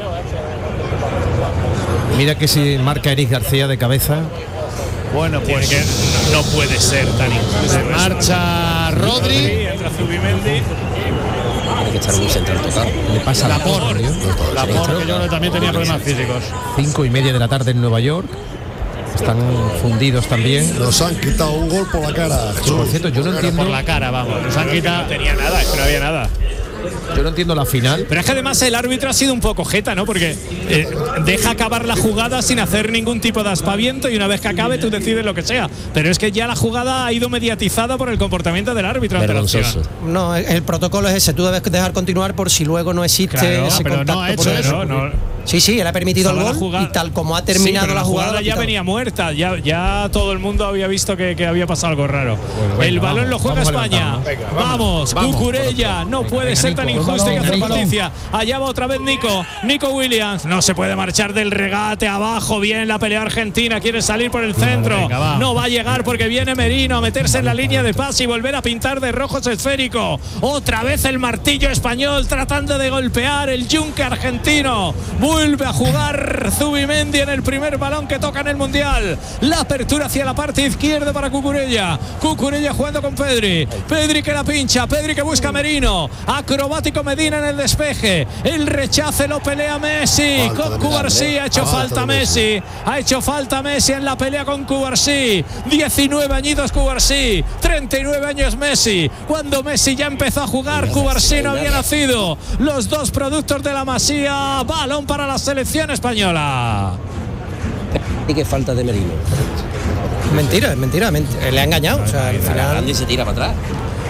Mira que si marca Eric García de cabeza. Bueno, pues que no puede ser tan injusto. Marcha Rodri. Entra Zubimendi. Tiene que estar un central tocado. Le pasa Laporte, que yo también tenía problemas físicos. 5:30 de la tarde en Nueva York. Están fundidos también. Nos han quitado un gol por la cara. Por cierto, yo no entiendo. Por la cara, vamos. Nos han quitado. No tenía nada, es que no había nada. Yo no entiendo la final. Pero es que además el árbitro ha sido un poco jeta, ¿no? Porque deja acabar la jugada sin hacer ningún tipo de aspaviento y una vez que acabe tú decides lo que sea. Pero es que ya la jugada ha ido mediatizada por el comportamiento del árbitro. No, el protocolo es ese. Tú debes dejar continuar por si luego no existe ese contacto. No ha hecho eso. Sí, él ha permitido el gol y tal como ha terminado la jugada ya venía muerta, ya todo el mundo había visto que había pasado algo raro. El balón lo juega España. Vamos, Cucurella, no puede ser tan injusto, y hacer justicia. Allá va otra vez Nico Williams, no se puede marchar del regate, abajo bien la pelea argentina, quiere salir por el centro, no va a llegar porque viene Merino a meterse en la línea de pase y volver a pintar de rojo ese esférico. Otra vez el martillo español tratando de golpear el yunque argentino. Muy Vuelve a jugar Zubimendi en el primer balón que toca en el Mundial. La apertura hacia la parte izquierda para Cucurella. Cucurella jugando con Pedri. Pedri que la pincha. Pedri que busca a Merino. Acrobático Medina en el despeje. El rechace lo pelea Messi. Con Cubarsí ha hecho falta Messi. Ha hecho falta Messi en la pelea con Cubarsí. 19 añitos Cubarsí. 39 años Messi. Cuando Messi ya empezó a jugar, Cubarsí no había nacido. Los dos productos de la Masía. Balón para la selección española. Y que falta de Merino. Mentira, le ha engañado. O sea, al final y se tira para atrás.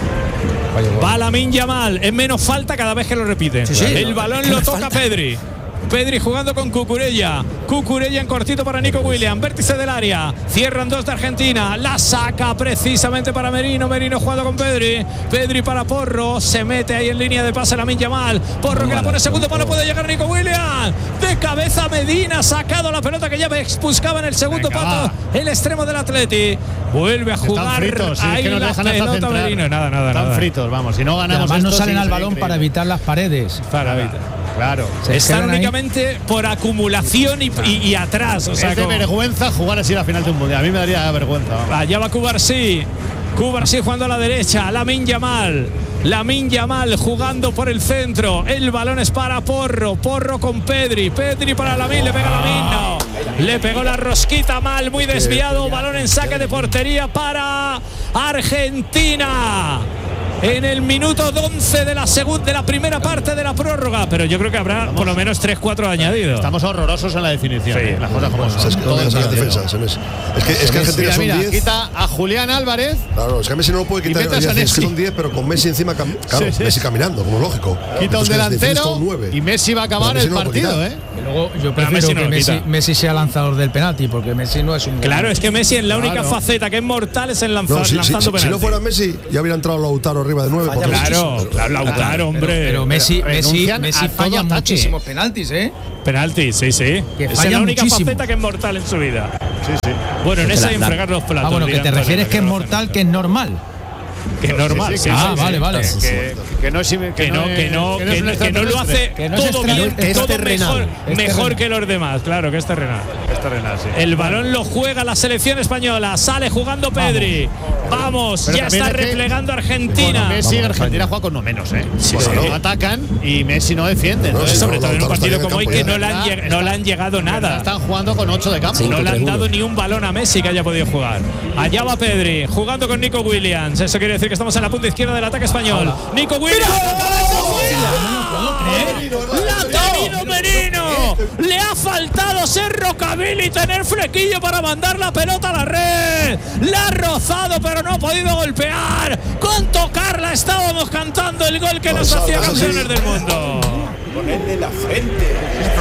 Va Lamine Yamal, es menos falta cada vez que lo repite. Sí. El balón lo toca Pedri. Pedri jugando con Cucurella. Cucurella en cortito para Nico Williams. Vértice del área. Cierran dos de Argentina. La saca precisamente para Merino. Merino jugando con Pedri. Pedri para Porro. Se mete ahí en línea de pase Lamine Yamal. Porro que la pone segundo palo. Puede llegar Nico Williams. De cabeza Medina. Ha sacado la pelota que ya buscaba en el segundo pato. El extremo del Atleti. Vuelve a jugar. Fritos, ahí que nos la dejan pelota Merino. Nada. Están fritos, vamos. Si no ganamos. Además no salen al balón balón para evitar las paredes. Para evitar. Claro. Están únicamente por acumulación y atrás. O sea, es de vergüenza jugar así la final de un mundial. A mí me daría vergüenza. Vamos. Allá va Cubarsí. Cubarsí jugando a la derecha. Lamine Yamal jugando por el centro. El balón es para Porro. Porro con Pedri. Pedri para Lamine. Le pega Lamine. No. Le pegó la rosquita mal. Muy desviado. Balón en saque de portería para Argentina. En el minuto 11 de la primera parte de la prórroga, pero yo creo que habrá por lo menos 3-4 añadidos. Estamos horrorosos en la definición. Sí. Las cosas como son. Es que Argentina mira, son 10. Quita a Julián Álvarez. Claro, es que a Messi no lo puede quitar. Es que son 10, pero con Messi encima, claro, Sí. Messi caminando, como lógico. Quita un delantero y Messi va a acabar el partido, ¿eh? Y luego yo prefiero que Messi sea lanzador del penalti, porque Messi no es un... Claro, es que Messi en la única faceta que es mortal es en lanzando penalti. Si no fuera Messi, ya hubiera entrado Lautaro arriba de 9. Claro, Lautaro, hombre. Pero Messi falla muchísimos penaltis, ¿eh? Penaltis, sí. Es la única faceta que es mortal en su vida. Sí. Bueno, en esa y en fregar los platos. Bueno, que te refieres que es mortal, que es normal. Que es normal. Sí. Vale. Que no lo hace todo bien, todo mejor que los demás. Claro, que es terrenal. Sí. El balón lo juega la selección española. Sale jugando Pedri. Vamos, ya está replegando Argentina. Messi en Argentina juega con no menos, ¿eh? No atacan y Messi no defiende. Sobre todo en un partido como hoy que no le han llegado nada. Están jugando con 8 de campo. No le han dado ni un balón a Messi que haya podido jugar. Allá va Pedri, jugando con Nico Williams. Eso quiere decir que estamos en la punta izquierda del ataque español. Nico Williams. ¡La ha tenido Merino! Le ha faltado ser rockabilly y tener flequillo para mandar la pelota a la red. La ha rozado, pero no ha podido golpear. Con tocarla estábamos cantando el gol que nos hacía campeones del mundo. Ponerle la frente.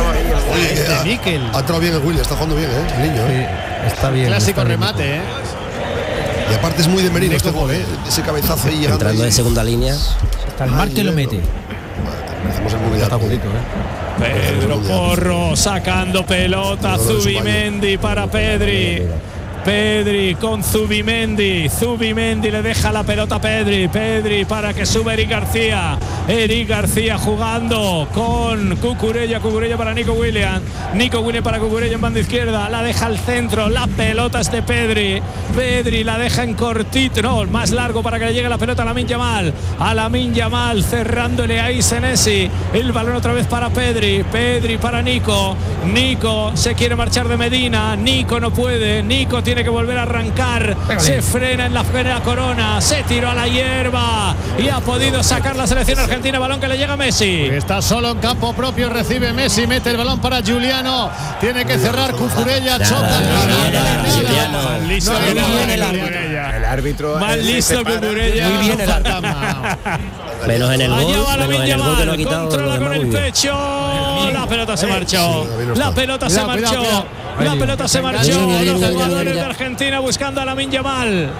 Ha entrado bien el Williams, está jugando bien, el niño. Está bien. Clásico remate, Y aparte es muy de Merino este gol, ese cabezazo ahí llegando. Entrando de segunda línea. Hasta el marque lo mete. Hacemos el mundial. Pedro Porro sacando pelota. Zubimendi para Pedri. Pedri con Zubimendi. Zubimendi le deja la pelota a Pedri. Pedri para que sube Eric García. Eric García jugando con Cucurella. Cucurella para Nico Williams. Nico Williams para Cucurella en banda izquierda. La deja al centro. La pelota es de Pedri. Pedri la deja en cortito. No, más largo para que le llegue la pelota a Lamine Yamal. A Lamine Yamal cerrándole ahí Senesi. El balón otra vez para Pedri. Pedri para Nico. Nico se quiere marchar de Medina. Nico no puede. Nico tiene que volver a arrancar. Se frena en la corona. Se tiró a la hierba y ha podido sacar la selección argentina. Balón que le llega a Messi. Está solo en campo propio. Recibe Messi. Mete el balón para Giuliano. Tiene que cerrar Cucurella. Choca. Mal listo El árbitro. Mal listo Cucurella. Muy bien el árbitro. Menos en el gol. Allá va Menos en el gol que lo ha quitado. controla con el pecho. La pelota se marchó. La pelota se marchó. La pelota se marchó. Los jugadores de Argentina buscando a Lamine Yamal.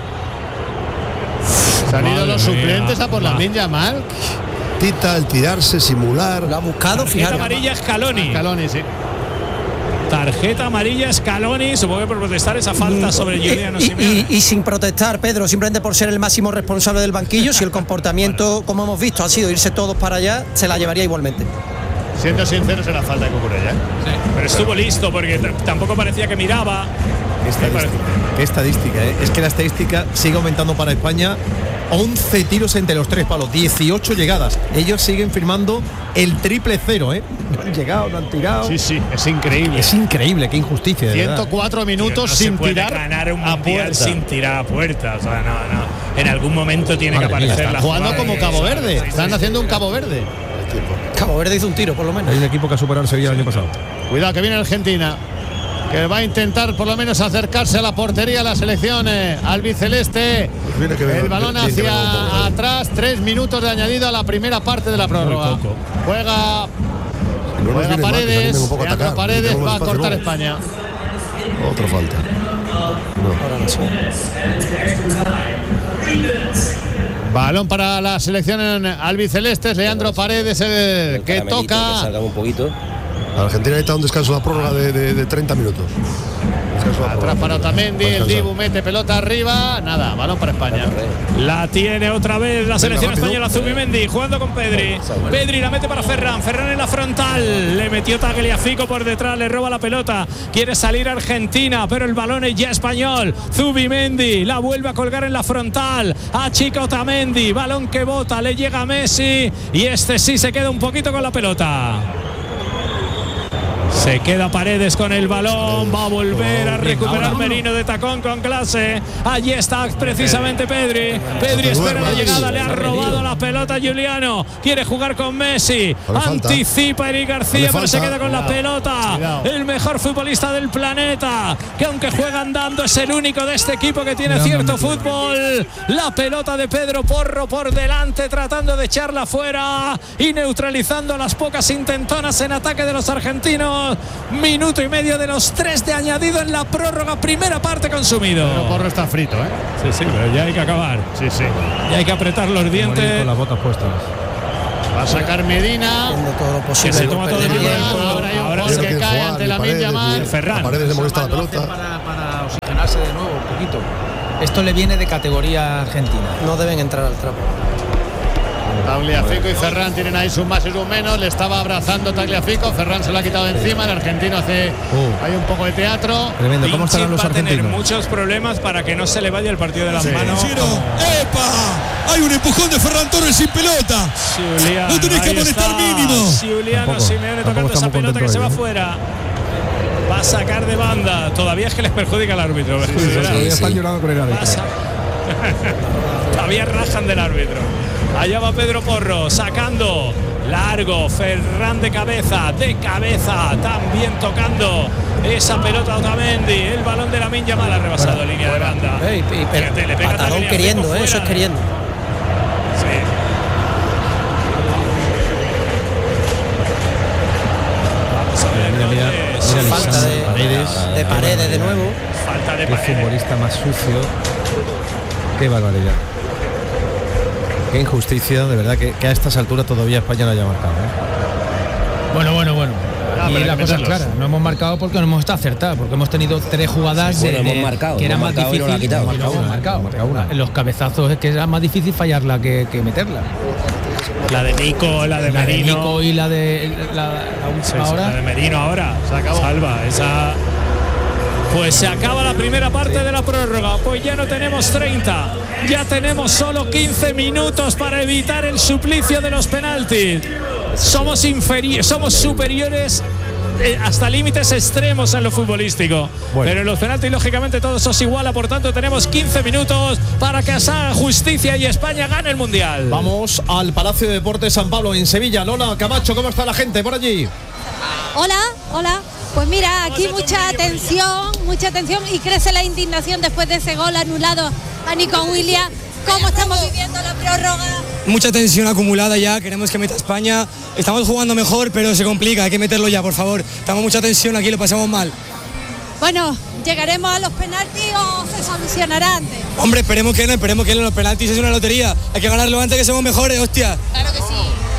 Se han ido los suplentes a por Lamine Yamal. Tita, el tirarse, simular. Lo ha buscado, Tarjeta fíjate. amarilla Scaloni. Scaloni, sí. Tarjeta amarilla Scaloni, supongo que por protestar esa falta sobre Giuliano Simeone. Y sin protestar, Pedro, simplemente por ser el máximo responsable del banquillo, si el comportamiento, como hemos visto, ha sido irse todos para allá, se la llevaría igualmente. Siendo sincero, será falta de Cucurella, ¿eh? Sí. Pero estuvo listo porque tampoco parecía que miraba. Qué estadística, ¿eh? Es que la estadística sigue aumentando para España. 11 tiros entre los 3 palos, 18 llegadas. Ellos siguen firmando el triple cero, ¿eh? No han llegado, no han tirado. Sí, es increíble. Es increíble, qué injusticia. 104 minutos sin tirar ganar un mundial sin tirar a puerta. O sea, no. En algún momento tiene que aparecer la jugando como Cabo Verde. Están haciendo un Cabo Verde. Cabo Verde hizo un tiro, por lo menos. Hay un equipo que ha superado el Sevilla el año pasado. Cuidado que viene Argentina, que va a intentar por lo menos acercarse a la portería, la selección albiceleste. El balón hacia atrás, 3 minutos de añadido a la primera parte de la prórroga. Juega Paredes, Leandro Paredes va a cortar España. Otra falta. Balón para la selección albiceleste, Leandro Paredes el que toca. Que salga un poquito. Argentina necesita un descanso de la prórroga de 30 minutos. Atrás para Otamendi, el Dibu mete pelota arriba, nada, balón para España. La tiene otra vez la selección española, Zubimendi jugando con Pedri. Pedri la mete para Ferran en la frontal, le metió Tagliafico por detrás, le roba la pelota, quiere salir Argentina, pero el balón es ya español. Zubimendi la vuelve a colgar en la frontal, achica Otamendi, balón que bota, le llega a Messi y este sí se queda un poquito con la pelota. Se queda Paredes con el balón, va a volver a recuperar Merino de tacón con clase. Allí está precisamente Pedri. Pedri espera la llegada, le ha robado la pelota a Giuliano. Quiere jugar con Messi. Anticipa Eric García, pero se queda con la pelota. El mejor futbolista del planeta, que aunque juega andando es el único de este equipo que tiene cierto fútbol. La pelota de Pedro Porro por delante, tratando de echarla fuera y neutralizando las pocas intentonas en ataque de los argentinos. Minuto y medio de los 3 de añadido en la prórroga, primera parte consumido. Pero Porro está frito, ¿eh? Sí, pero ya hay que acabar. Sí. Ya hay que apretar los dientes. Con las botas puestas. Va a sacar Medina. Todo lo posible. Que se toma todo el tiempo. Ahora hay un gol que cae ante la Lamine. Ferran. Paredes le molesta la pelota. Para oxigenarse de nuevo un poquito. Esto le viene de categoría argentina. No deben entrar al trapo. Tagliafico y Ferran tienen ahí sus más y sus menos. Le estaba abrazando Tagliafico, Ferran se lo ha quitado de encima. El argentino hace hay un poco de teatro. Tremendo. ¿Cómo estarán los argentinos? Va a tener muchos problemas para que no se le vaya el partido de las manos. ¡Epa! Hay un empujón de Ferran Torres sin pelota. Julián, no tenés que amonestar mínimo. Juliano Simeone tocando esa pelota que se va fuera. Va a sacar de banda. Todavía es que les perjudica al árbitro. Están llorando con el árbitro. Todavía rajan del árbitro. Allá va Pedro Porro, sacando largo, Ferran de cabeza, también tocando esa pelota a Otamendi, el balón de Lamine Yamal ha rebasado línea de banda. Le pega patadón queriendo, eso es queriendo. Sí. Vamos a ver, falta de Paredes de nuevo. Falta de Paredes. Qué futbolista más sucio. Qué barbaridad. Qué injusticia, de verdad, que a estas alturas todavía España no haya marcado, ¿eh? Bueno. Y la cosa es clara, no hemos marcado porque no hemos estado acertados, porque hemos tenido 3 jugadas que eran más difíciles. Hemos marcado una. En los cabezazos es que era más difícil fallarla que meterla. La de Nico, la de Merino. Nico y la de la última hora. La de Merino ahora. Se acabó. Salva esa. Pues se acaba la primera parte de la prórroga, pues ya no tenemos 30, ya tenemos solo 15 minutos para evitar el suplicio de los penaltis. Somos superiores hasta límites extremos en lo futbolístico, pero en los penaltis lógicamente todo eso se iguala, por tanto tenemos 15 minutos para que se haga justicia y España gane el Mundial. Vamos al Palacio de Deportes San Pablo en Sevilla. Lola Camacho, ¿cómo está la gente por allí? Hola. Pues mira, aquí mucha atención y crece la indignación después de ese gol anulado a Nico Williams. ¿Cómo estamos viviendo la prórroga? Mucha tensión acumulada ya, queremos que meta España. Estamos jugando mejor, pero se complica, hay que meterlo ya, por favor. Estamos mucha tensión aquí, lo pasamos mal. Bueno, ¿llegaremos a los penaltis o se solucionará antes? Hombre, esperemos que no, los penaltis es una lotería. Hay que ganarlo antes, que somos mejores, hostia. Claro que sí.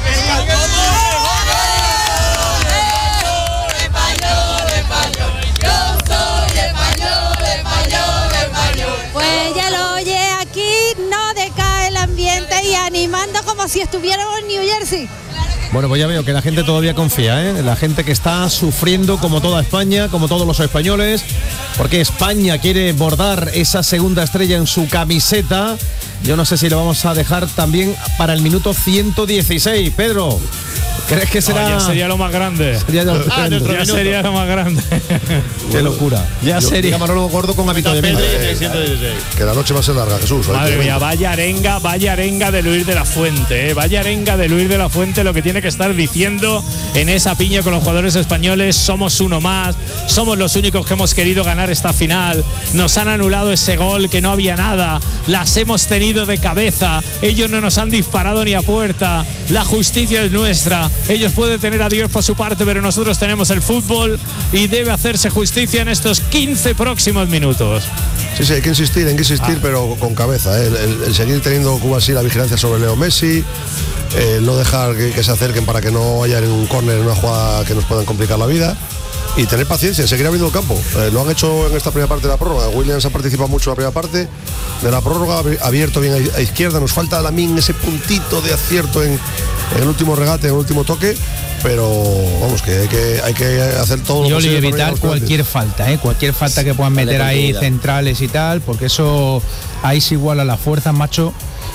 Pues ya lo oye, aquí no decae el ambiente y animando como si estuviéramos en New Jersey. Claro que Bueno, pues ya veo que la gente todavía confía, ¿eh? La gente que está sufriendo como toda España, como todos los españoles, porque España quiere bordar esa segunda estrella en su camiseta. Yo no sé si lo vamos a dejar también para el minuto 116. Pedro, ¿crees que será? Ya sería lo más grande. Sería ya sería lo más grande. Qué locura. Ya sería. Manolo Gordo con hábito de vida. Que la noche va a ser larga, Jesús. Madre mía, vaya arenga de Luis de la Fuente, vaya arenga de Luis de la Fuente, lo que tiene que estar diciendo en esa piña con los jugadores españoles. Somos uno más, somos los únicos que hemos querido ganar esta final, nos han anulado ese gol, que no había nada, las hemos tenido de cabeza, ellos no nos han disparado ni a puerta, la justicia es nuestra, ellos pueden tener a Dios por su parte, pero nosotros tenemos el fútbol y debe hacerse justicia en estos 15 próximos minutos. Sí, hay que insistir, pero con cabeza, ¿eh? El seguir teniendo Cuba así la vigilancia sobre Leo Messi, no dejar que se acerquen para que no haya un córner, en una jugada que nos puedan complicar la vida, y tener paciencia, seguir abriendo el campo. Lo han hecho en esta primera parte de la prórroga. Williams ha participado mucho en la primera parte de la prórroga, abierto bien a izquierda. Nos falta también ese puntito de acierto en el último regate, en el último toque, pero vamos, que hay que hacer todo lo posible. Y evitar cualquier falta, cualquier falta que puedan meter ahí centrales y tal, porque eso ahí se iguala las fuerzas, macho.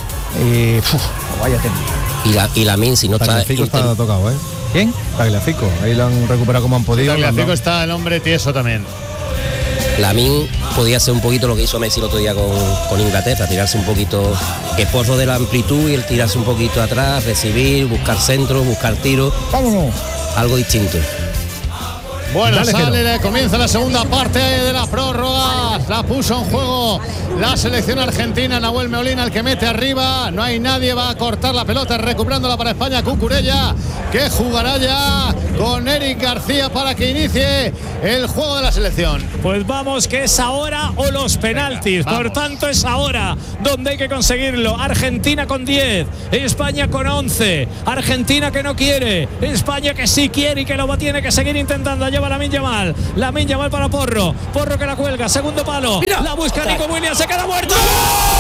Vaya técnica. Y la Min, si no está tocado, ¿Quién? Tagliafico, ahí lo han recuperado como han podido. Tagliafico está el hombre tieso también. Lamine podía hacer un poquito lo que hizo Messi el otro día con Inglaterra, tirarse un poquito, que Porro de la amplitud y el tirarse un poquito atrás, recibir, buscar centro, buscar tiro. Vámonos. Algo distinto. Bueno, comienza la segunda parte de la prórroga. La puso en juego la selección argentina. Nahuel Molina, el que mete arriba. No hay nadie, va a cortar la pelota, recuperándola para España. Cucurella, que jugará ya con Eric García para que inicie el juego de la selección. Pues vamos, que es ahora o los penaltis. Venga, por tanto, es ahora donde hay que conseguirlo. Argentina con 10, España con 11. Argentina que no quiere, España que sí quiere y que lo tiene que seguir intentando. Lleva Lamine Yamal para Porro que la cuelga, segundo palo. Mira, la busca Nico Williams, se queda muerto. ¡Gol!